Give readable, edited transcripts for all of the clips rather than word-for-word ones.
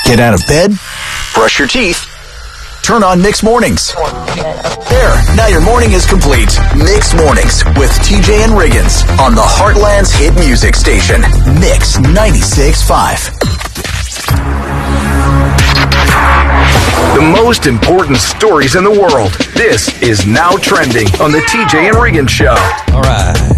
Get out of bed, brush your teeth, turn on Mix Mornings. There, now your morning is complete. Mix Mornings with TJ and Riggins on the Heartland's hit music station, Mix 96.5. The most important stories in the world. This is Now Trending on the TJ and Riggins Show. All right.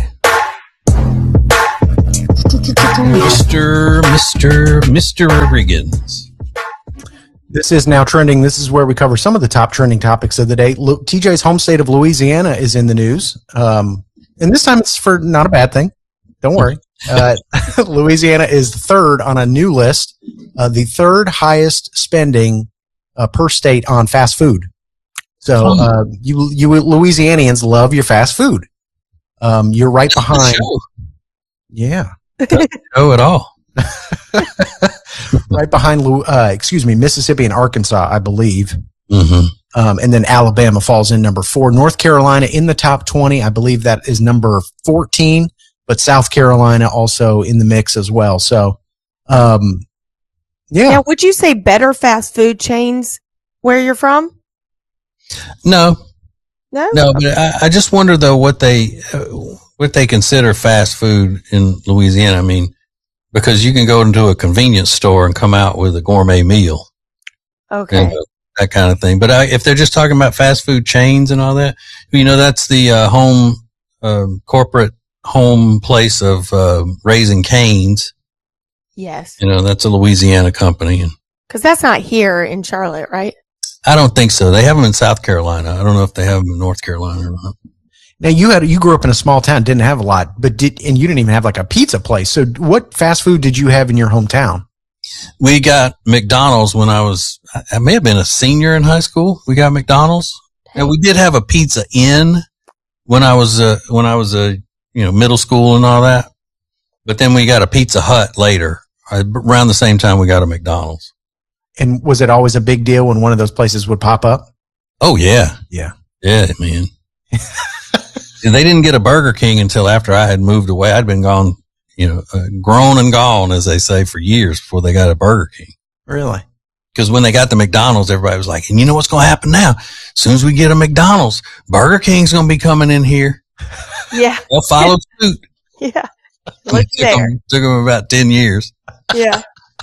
Mr. Riggins. This is Now Trending. This is where we cover some of the top trending topics of the day. TJ's home state of Louisiana is in the news. And this time it's for not a bad thing. Don't worry. Louisiana is third on a new list, the third highest spending per state on fast food. So you Louisianians love your fast food. You're right behind. Yeah. No, at all. Right behind, Mississippi and Arkansas, I believe. Mm-hmm. And then Alabama falls in number 4. North Carolina in the top 20. I believe that is number 14, but South Carolina also in the mix as well. So, yeah. Now, would you say better fast food chains where you're from? No, but I just wonder though what they consider fast food in Louisiana. I mean, because you can go into a convenience store and come out with a gourmet meal. Okay. And, that kind of thing. But if they're just talking about fast food chains and all that, that's the corporate home place of Raising Cane's. Yes. That's a Louisiana company. Because that's not here in Charlotte, right? I don't think so. They have them in South Carolina. I don't know if they have them in North Carolina or not. Now you grew up in a small town, didn't have a lot, and you didn't even have like a pizza place. So what fast food did you have in your hometown? We got McDonald's when I may have been a senior in high school. We got McDonald's, and we did have a Pizza Inn when I was middle school and all that. But then we got a Pizza Hut later. Around the same time we got a McDonald's. And was it always a big deal when one of those places would pop up? Oh yeah, yeah, man. They didn't get a Burger King until after I had moved away. I'd been gone, grown and gone, as they say, for years before they got a Burger King. Really? Because when they got the McDonald's, everybody was like, and you know what's going to happen now? As soon as we get a McDonald's, Burger King's going to be coming in here. Yeah. They'll follow suit. Yeah. Took them about 10 years. Yeah.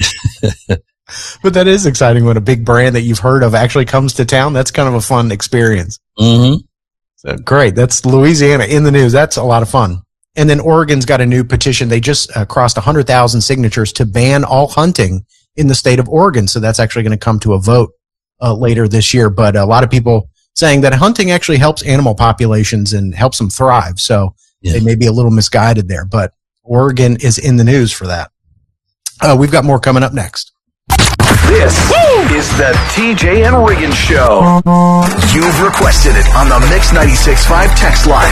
But that is exciting when a big brand that you've heard of actually comes to town. That's kind of a fun experience. Mm-hmm. So great. That's Louisiana in the news. That's a lot of fun. And then Oregon's got a new petition. They just crossed 100,000 signatures to ban all hunting in the state of Oregon. So that's actually going to come to a vote later this year. But a lot of people saying that hunting actually helps animal populations and helps them thrive. So they may be a little misguided there. But Oregon is in the news for that. We've got more coming up next. This is the TJ and Riggins Show. You've requested it on the Mix 96.5 text line.